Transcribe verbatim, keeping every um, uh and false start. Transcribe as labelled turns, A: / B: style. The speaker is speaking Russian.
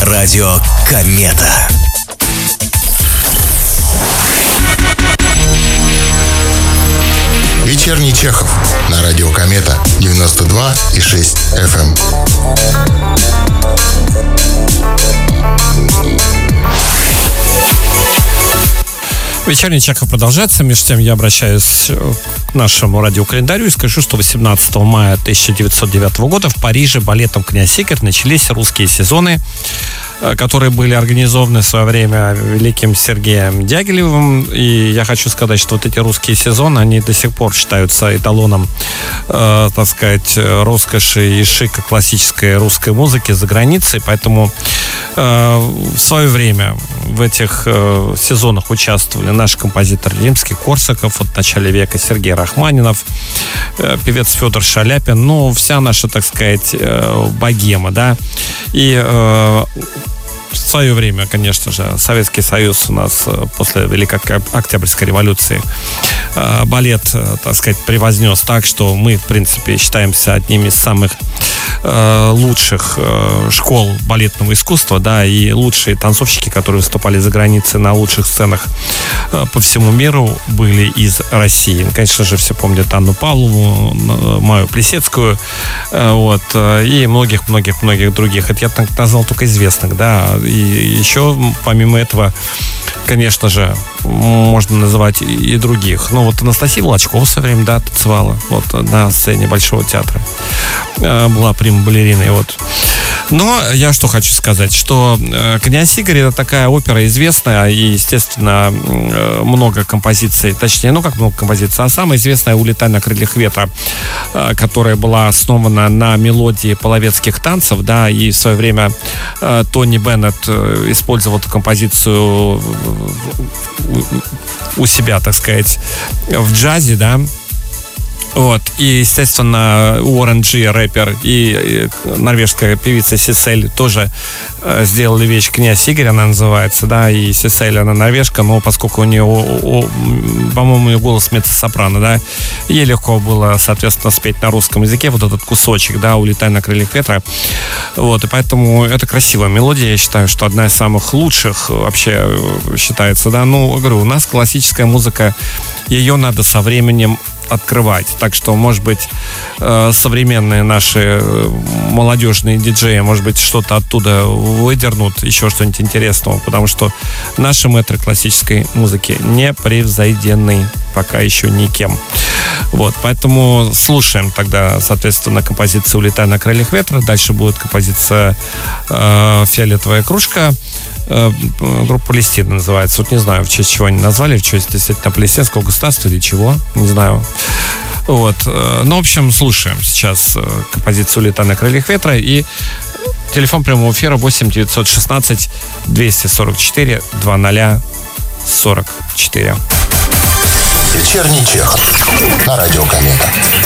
A: Радио Комета.
B: Вечерний Чехов на радио Комета девяносто два и шесть эф эм.
C: Вечерний Чехов продолжается. Между тем я обращаюсь к нашему радиокалендарю и скажу, что восемнадцатого мая тысяча девятьсот девятого года в Париже балетом «Князь Игорь» начались русские сезоны, которые были организованы в свое время великим Сергеем Дягилевым. И я хочу сказать, что вот эти русские сезоны, они до сих пор считаются эталоном, э, так сказать, роскоши и шика классической русской музыки за границей. Поэтому э, в свое время в этих э, сезонах участвовали наш композитор Римский-Корсаков, от начала века Сергей Рахманинов, э, певец Федор Шаляпин, ну, вся наша, так сказать, э, богема, да. И э, в свое время, конечно же, Советский Союз у нас после Великой Октябрьской революции балет, так сказать, превознес так, что мы, в принципе, считаемся одними из самых лучших школ балетного искусства, да, и лучшие танцовщики, которые выступали за границей на лучших сценах по всему миру, были из России. Конечно же, все помнят Анну Павлову, Майю Плесецкую, вот, и многих-многих-многих других. Это я так назвал только известных, да. И еще, помимо этого, конечно же, можно называть и других. Ну, вот Анастасия Волочкова в свое время, да, танцевала вот на сцене Большого театра. Была прима-балериной, вот. Но я что хочу сказать, что «Князь Игорь» — это такая опера известная, и, естественно, много композиций, точнее, ну, как много композиций, а самая известная «Улетай на крыльях ветра», которая была основана на мелодии половецких танцев, да, и в свое время Тони Беннет использовал эту композицию у себя, так сказать, в джазе, да. Вот. И, естественно, Уоррен Джи, рэпер, и норвежская певица Сисель тоже э, сделали вещь «Князь Игорь», она называется, да, и Сисель, она норвежка, но поскольку у нее, у, у, по-моему, у нее голос меццо-сопрано, да, ей легко было, соответственно, спеть на русском языке вот этот кусочек, да, «Улетай на крыльях ветра». Вот, и поэтому это красивая мелодия, я считаю, что одна из самых лучших вообще считается, да, ну, говорю, у нас классическая музыка, ее надо со временем открывать. Так что, может быть, э, современные наши молодежные диджеи, может быть, что-то оттуда выдернут, еще что-нибудь интересного, потому что наши мэтры классической музыки непревзойденны пока еще никем. Вот, поэтому слушаем тогда, соответственно, композицию «Улетай на крыльях ветра». Дальше будет композиция э, «Фиолетовая кружка». Группа Палестина называется. Вот не знаю, в честь чего они назвали, в честь действительно палестинского государства или чего, не знаю. Вот. Ну, в общем, слушаем сейчас композицию «Улетай на крыльях ветра». И телефон прямого эфира восемь девятьсот шестнадцать двести сорок четыре двадцать сорок четыре.
B: Вечерний Чехов на радио Комета.